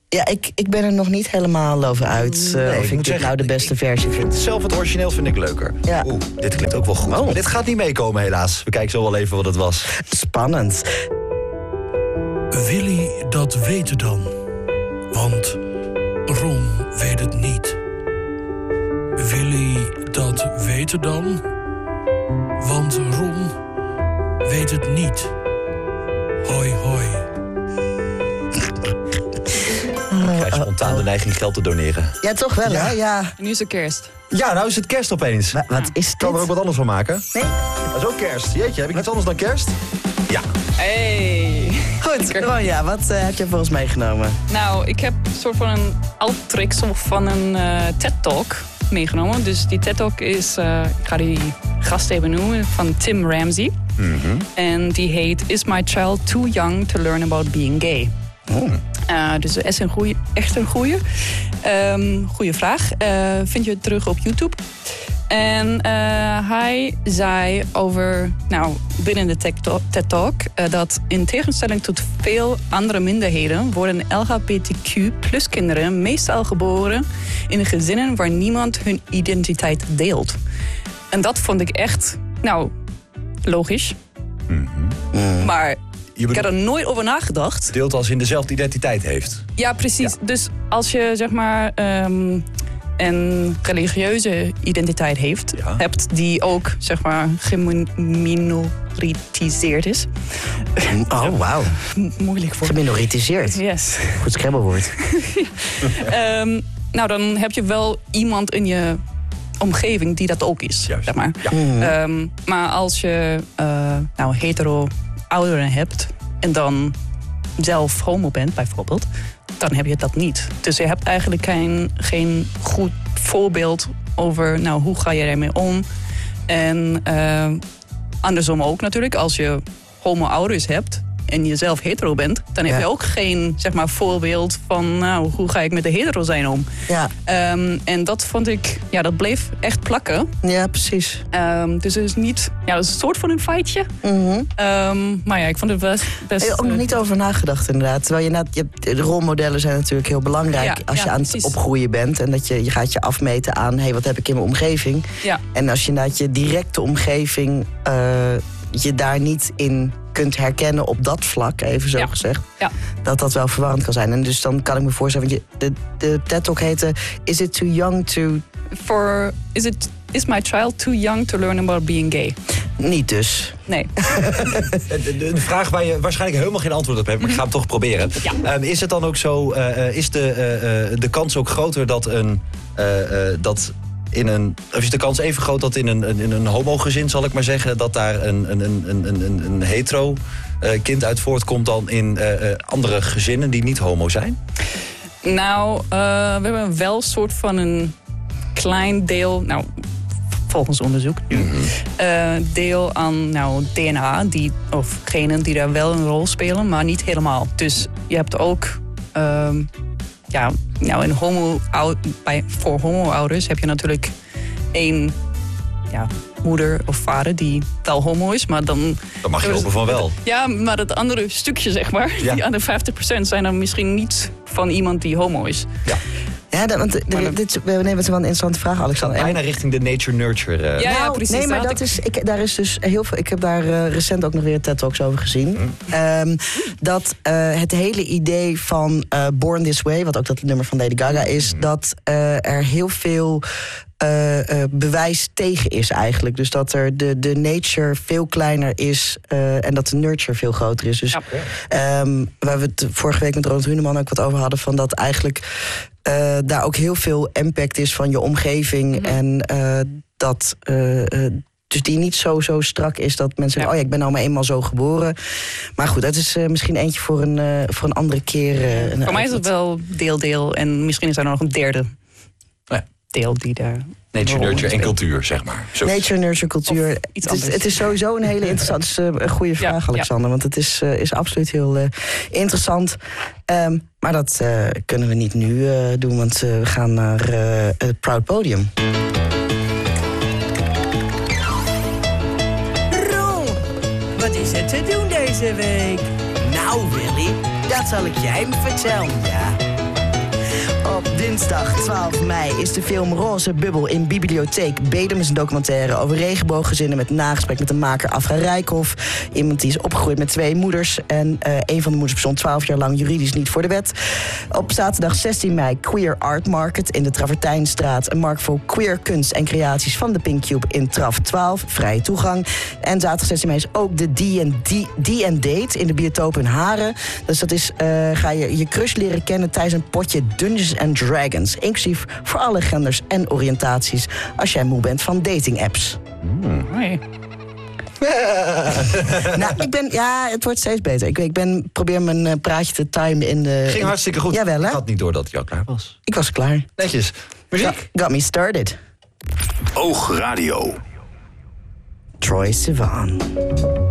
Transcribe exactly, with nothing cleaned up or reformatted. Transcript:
Ja, ik, ik ben er nog niet helemaal over uit. Uh, nee, of ik, ik dit zeggen, nou de beste ik, versie vind. Zelf het origineel vind ik leuker. Ja. Oeh, dit klinkt ook wel goed. Oh. Maar dit gaat niet meekomen helaas. We kijken zo wel even wat het was. Spannend. Willy dat weten dan. Want Ron weet het niet. Willy dat weten dan. Want Ron weet het niet. Hoi, hoi. Ik krijg spontaan de neiging geld te doneren. Ja, toch wel, ja. hè? Ja. En nu is het kerst. Ja, nou is het kerst opeens. Maar wat is dit? Kan er ook wat anders van maken? Nee. Dat is ook kerst. Jeetje, heb ik iets anders dan kerst? Ja. Hey. Goed, Ronja, wat uh, heb je voor ons meegenomen? Nou, ik heb een soort van een uittreksel van een uh, TED-talk meegenomen. Dus die TED-talk is, uh, ik ga die gast even noemen, van Tim Ramsey. Mm-hmm. En die heet Is My Child Too Young to Learn About Being Gay? Oh. Uh, dus dat is een goeie, echt een goeie. Um, goeie vraag. Uh, vind je het terug op YouTube. En uh, hij zei over, nou, binnen de TED-talk... Uh, dat in tegenstelling tot veel andere minderheden... worden L G B T Q plus kinderen meestal geboren... in gezinnen waar niemand hun identiteit deelt. En dat vond ik echt, nou, logisch. Mm-hmm. Mm. Maar... Bedoelt, ik had er nooit over nagedacht. Deelt als in dezelfde identiteit heeft. Ja, precies. Ja. Dus als je zeg maar um, een religieuze identiteit heeft, ja. hebt die ook zeg maar geminoriseerd is. Oh, wauw. Moeilijk voor. Geminoriseerd. Yes. Goed scrabblewoord. ja. um, nou, dan heb je wel iemand in je omgeving die dat ook is. Juist. Zeg maar. Ja. Mm. Um, maar als je uh, nou hetero ouderen hebt en dan zelf homo bent bijvoorbeeld, dan heb je dat niet. Dus je hebt eigenlijk geen, geen goed voorbeeld over, nou, hoe ga je ermee om? En uh, andersom ook natuurlijk, als je homo ouders hebt en je zelf hetero bent, dan heb ja. je ook geen, zeg maar, voorbeeld van, nou, hoe ga ik met de hetero zijn om? Ja. Um, en dat vond ik, ja, dat bleef echt plakken. Ja, precies. Um, dus het is niet, ja, het is een soort van een feitje. Mm-hmm. Um, maar ja, ik vond het best... best heb je ook nog niet over nagedacht, inderdaad. Terwijl je, net, je de rolmodellen zijn natuurlijk heel belangrijk ja, als ja, je aan precies. het opgroeien bent. En dat je, je gaat je afmeten aan, hé, hey, wat heb ik in mijn omgeving? Ja. En als je inderdaad je directe omgeving, uh, je daar niet in kunt herkennen op dat vlak, even zo ja. gezegd, ja. dat dat wel verwarrend kan zijn. En dus dan kan ik me voorstellen, want je, de, de TED-talk heette Is it too young to... For, is, it, is my child too young to learn about being gay? Niet dus. Nee. Een vraag waar je waarschijnlijk helemaal geen antwoord op hebt, maar ik ga hem toch proberen. Ja. Um, is het dan ook zo, uh, is de, uh, de kans ook groter dat een... Uh, uh, dat in een, of is de kans even groot dat in een, in een homogezin, zal ik maar zeggen, dat daar een, een, een, een, een, een hetero uh, kind uit voortkomt dan in uh, uh, andere gezinnen die niet homo zijn? Nou, uh, we hebben wel een soort van een klein deel, nou, volgens onderzoek, mm-hmm. uh, deel aan nou, D N A, die, of genen die daar wel een rol spelen, maar niet helemaal. Dus je hebt ook... Um, Ja, nou, in homo, bij, voor homo-ouders heb je natuurlijk één ja, moeder of vader die wel homo is, maar dan... Dan mag je hopen van wel. Ja, maar dat andere stukje, zeg maar, ja. die andere vijftig procent zijn dan misschien niet van iemand die homo is. Ja. Ja, de, want de, de, dit, we nemen het wel een interessante vraag, Alexander. Bijna richting de nature-nurture. Uh. Ja, ja, nou, precies. Nee, maar dat ik... is, ik, daar is dus heel veel. Ik heb daar uh, recent ook nog weer TED-talks over gezien. Mm. Um, dat uh, het hele idee van uh, Born This Way, wat ook dat nummer van Lady Gaga is, mm. dat uh, er heel veel Uh, uh, bewijs tegen is eigenlijk. Dus dat er de, de nature veel kleiner is uh, en dat de nurture veel groter is. Dus ja. um, waar we het vorige week met Ronald Huneman ook wat over hadden, van dat eigenlijk uh, daar ook heel veel impact is van je omgeving. Mm-hmm. En uh, dat uh, uh, dus die niet zo, zo strak is dat mensen zeggen, ja. oh ja, ik ben nou maar eenmaal zo geboren. Maar goed, dat is uh, misschien eentje voor een, uh, voor een andere keer. Uh, een voor mij is het wel deel-deel en misschien is er nog een derde. Ja. Deel die daar... Nature, nurture en cultuur, zeg maar. Zo. Nature, nurture, cultuur. Het is, het is sowieso een hele interessante, het is een goede vraag, ja, Alexander. Ja. Want het is, uh, is absoluut heel uh, interessant. Um, maar dat uh, kunnen we niet nu uh, doen, want uh, we gaan naar uh, het Proud Podium. Ron, wat is er te doen deze week? Nou, Willy, dat zal ik jij me vertellen, ja. Op dinsdag twaalf mei is de film Roze Bubbel in Bibliotheek Bedum. Is een documentaire over regenbooggezinnen met nagesprek met de maker Afra Rijkhoff. Iemand die is opgegroeid met twee moeders. En uh, een van de moeders bestond twaalf jaar lang juridisch niet voor de wet. Op zaterdag zestien mei Queer Art Market in de Travertijnstraat. Een markt voor queer kunst en creaties van de Pink Cube in Traf twaalf. Vrije toegang. En zaterdag zestien mei is ook de D and Date in de Biotoop in Haren. Dus dat is, uh, ga je je crush leren kennen tijdens een potje Dungeons and Dragons. Inclusief voor alle genders en oriëntaties. Als jij moe bent van dating apps. Mm. Hoi. Nou, ik ben, ja, het wordt steeds beter. Ik, ik ben, probeer mijn uh, praatje te timen in de... Ging hartstikke goed. Jawel, hè? Ik had niet door dat het jou klaar was. Ik was klaar. Netjes. Muziek? Got, got me started. Oogradio. Troye Sivan.